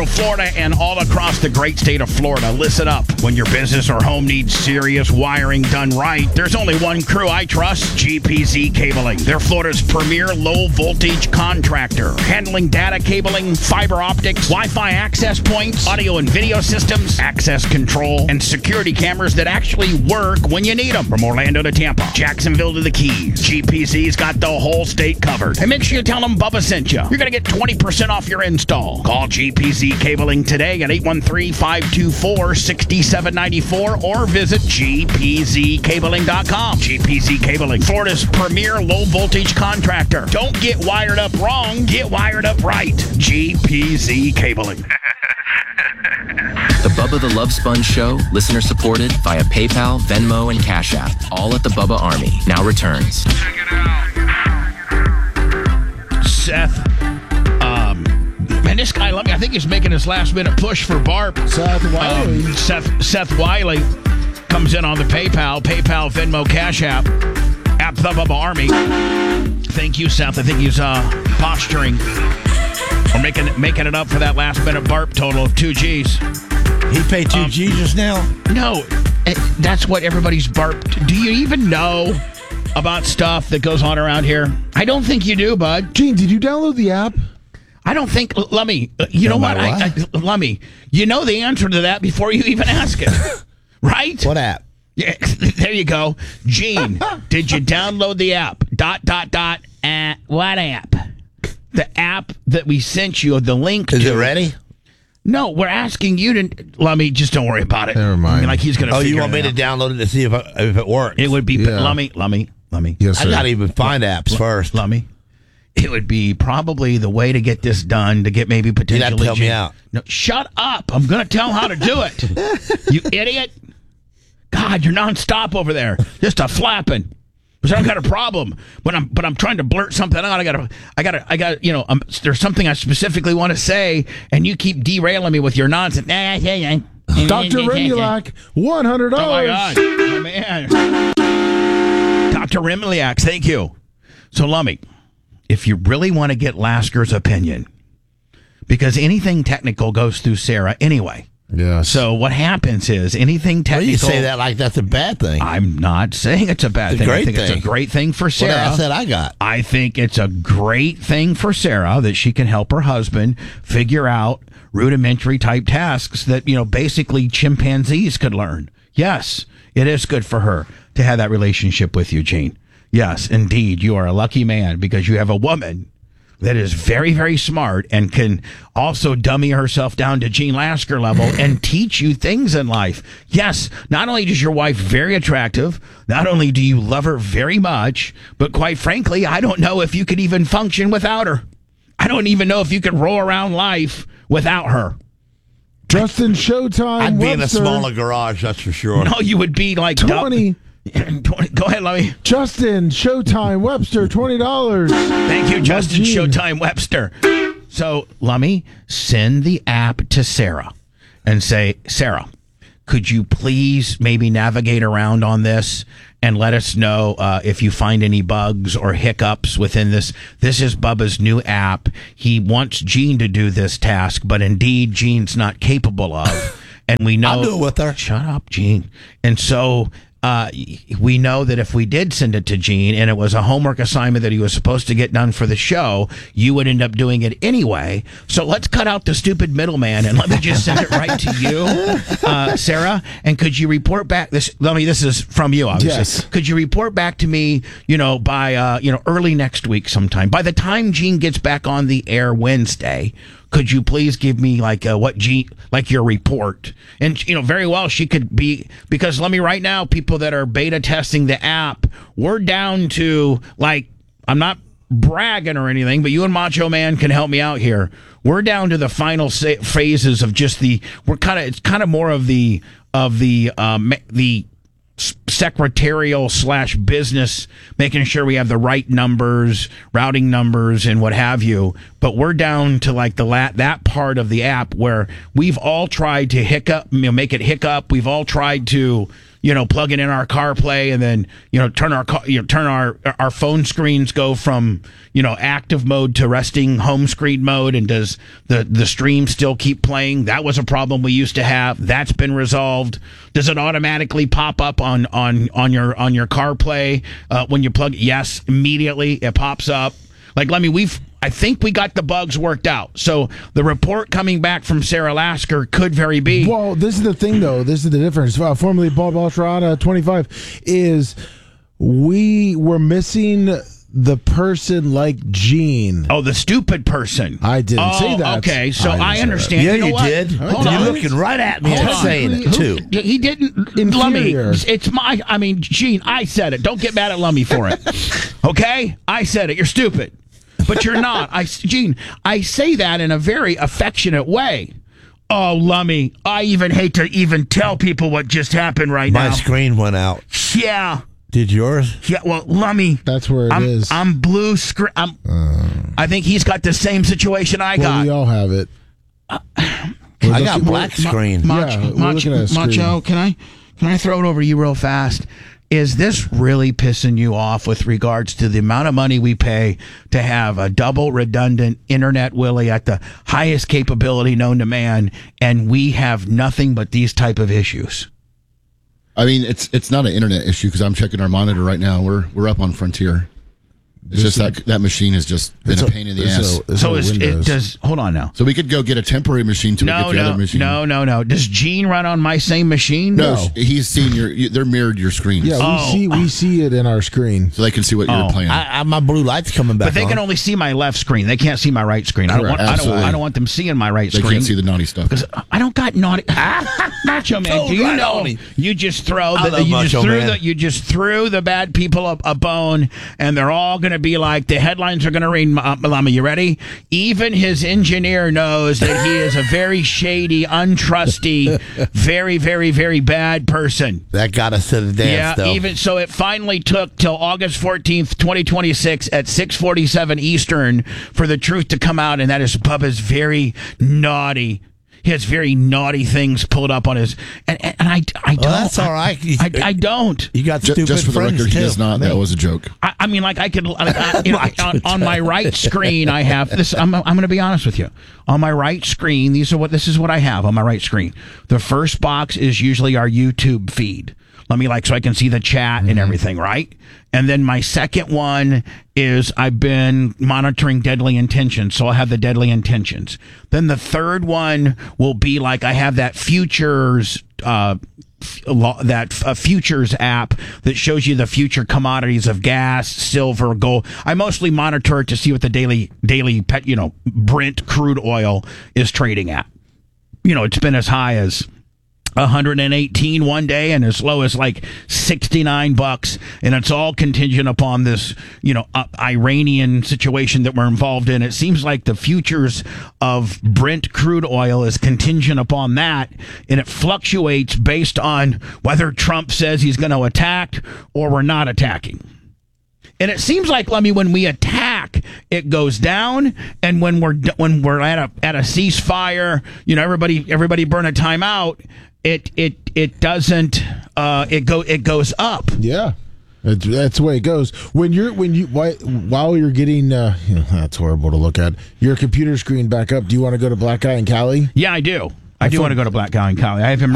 Central Florida and all across the great state of Florida. Listen up. When your business or home needs serious wiring done right, there's only one crew I trust, GPZ Cabling. They're Florida's premier low-voltage contractor, handling data cabling, fiber optics, Wi-Fi access points, audio and video systems, access control, and security cameras that actually work when you need them. From Orlando to Tampa, Jacksonville to the Keys, GPZ's got the whole state covered. And make sure you tell them Bubba sent you. You're going to get 20% off your install. Call GPZ Cabling today at 813-524-6794 or visit gpzcabling.com. GPZ Cabling, Florida's premier low-voltage contractor. Don't get wired up wrong. Get wired up right. GPZ Cabling. The Bubba the Love Sponge Show, listener supported via PayPal, Venmo, and Cash App. All at the Bubba Army. Now returns. Check it out. Seth, man, this guy, I think he's making his last-minute push for Barb. Seth Wiley. Seth Wiley comes in on the PayPal, Venmo, Cash App, at the Bubba Army. Thank you, Seth. I think he's posturing or making it up for that last-minute Barb total of 2 G's. He paid 2 G's just now? No, that's what everybody's barped. Do you even know about stuff that goes on around here? I don't think you do, bud. Gene, did you download the app? I don't think. Lummy, you know what? Lummy, you know the answer to that before you even ask it, right? What app? Yeah, there you go. Gene, did you download the app? ... What app? The app that we sent you, the link to. Is it ready? No, we're asking you to. Lummy, just don't worry about it. Never mind. I mean, like he's going to. Oh, you want me to download it to see if it works? It would be Lummy. Yes, sir. I got to even find apps first. Lummy. It would be probably the way to get this done, to get maybe potentially... You'd have to help me out. No, shut up. I'm going to tell how to do it. You idiot. God, you're nonstop over there. Just a flapping. Because I've got a problem. But I'm trying to blurt something out. I got you know, there's something I specifically want to say, and you keep derailing me with your nonsense. Dr. Remulak, $100. Oh, my God. Oh, man. Dr. Remulak, thank you. So, Lummy, if you really want to get Lasker's opinion, because anything technical goes through Sarah anyway. Yeah. So what happens is anything technical... Well, you say that like that's a bad thing. I'm not saying it's a bad thing. I think it's a great thing for Sarah. What asset I got? I think it's a great thing for Sarah that she can help her husband figure out rudimentary type tasks that, you know, basically chimpanzees could learn. Yes, it is good for her to have that relationship with you, Gene. Yes, indeed. You are a lucky man because you have a woman that is very, very smart and can also dummy herself down to Gene Lasker level and teach you things in life. Yes, not only is your wife very attractive, not only do you love her very much, but quite frankly, I don't know if you could even function without her. I don't even know if you could roll around life without her. Justin Showtime I'd be Webster, in a smaller garage, that's for sure. No, you would be like 20. 20. Go ahead, Lummy. Justin Showtime Webster, $20. Thank you, Justin Showtime Webster. So, Lummy, send the app to Sarah and say, Sarah, could you please maybe navigate around on this and let us know if you find any bugs or hiccups within this. This is Bubba's new app. He wants Gene to do this task, but indeed Gene's not capable of. And we know... I'll do it with her. Shut up, Gene. And so... we know that if we did send it to Gene and it was a homework assignment that he was supposed to get done for the show, you would end up doing it anyway. So let's cut out the stupid middleman and let me just send it right to you, Sarah. And could you report back this? This is from you, obviously. Yes. Could you report back to me, by early next week sometime? By the time Gene gets back on the air Wednesday, could you please give me your report? And, very well she could be, because let me right now, people that are beta testing the app, we're down to I'm not bragging or anything, but you and Macho Man can help me out here. We're down to the final phases of just it's kind of more of the secretarial / business, making sure we have the right numbers, routing numbers, and what have you. But we're down to like that part of the app where we've all tried to make it hiccup. We've all tried to, plug it in our CarPlay and then, turn our phone screens go from, active mode to resting home screen mode. And does the stream still keep playing? That was a problem we used to have. That's been resolved. Does it automatically pop up on your CarPlay when you plug? Yes, immediately it pops up. Like, I think we got the bugs worked out. So the report coming back from Sarah Lasker could very be. Well, this is the thing, though. This is the difference. Formerly Bob Altrada, 25, is we were missing the person like Gene. Oh, the stupid person. I didn't say that. Okay, so I understand. Yeah, you did. Hold on. You're looking right at me and saying it, too. He didn't. Inferior. Gene, I said it. Don't get mad at Lummy for it. Okay? I said it. You're stupid. But you're not. Gene, I say that in a very affectionate way. Oh, Lummy, I even hate to even tell people what just happened right now. My screen went out. Yeah. Did yours? Yeah, well, Lummy. That's where it is. I'm blue screen. I think he's got the same situation I got. We all have it. I got black screen. Macho, can I throw it over to you real fast? Is this really pissing you off with regards to the amount of money we pay to have a double redundant Internet Willie at the highest capability known to man, and we have nothing but these type of issues? I mean, it's not an internet issue because I'm checking our monitor right now. We're up on Frontier. It's just that machine has just been a pain in the ass. So it does. Hold on now. So we could go get a temporary machine to get the other machine. No. Does Gene run on my same machine? No. He's seen they're mirrored your screens. Yeah, we see it in our screen, so they can see what you're playing. My blue light's coming back. But they can only see my left screen. They can't see my right screen. I don't want them seeing my right screen. They can't see the naughty stuff. Because I don't got naughty. Macho Man, do you know you just throw you just threw the bad people a bone, and they're all going to be like the headlines are going to read. Malama, you ready? Even his engineer knows that he is a very shady, untrusty, very, very, very bad person. That got us to the dance, though. Even so, it finally took till August 14th, 2026 at 6:47 Eastern for the truth to come out, and that is Bubba's very naughty. He has very naughty things pulled up on his, and I don't. Well, that's all right. I don't. You got stupid just for the friends record, too. he does not. That was a joke. I mean, like I could on my right screen. I have this. I'm going to be honest with you. On my right screen, this is what I have on my right screen. The first box is usually our YouTube feed. So I can see the chat and everything, right? And then my second one is I've been monitoring Deadly Intentions, so I'll have the Deadly Intentions. Then the third one will be like I have that futures futures app that shows you the future commodities of gas, silver, gold. I mostly monitor it to see what the daily Brent crude oil is trading at. It's been as high as 118 one day and as low as like $69, and it's all contingent upon this Iranian situation that we're involved in. It seems like the futures of Brent crude oil is contingent upon that, and it fluctuates based on whether Trump says he's going to attack or we're not attacking. And it seems like, Lemmy, when we attack, it goes down, and when we're at a ceasefire, everybody burn a timeout. It doesn't. It goes up. Yeah, that's the way it goes. While you're getting that's horrible to look at, your computer screen back up. Do you want to go to Black Guy in Cali? Yeah, I do. I do want to go to Black Guy in Cali. I have him.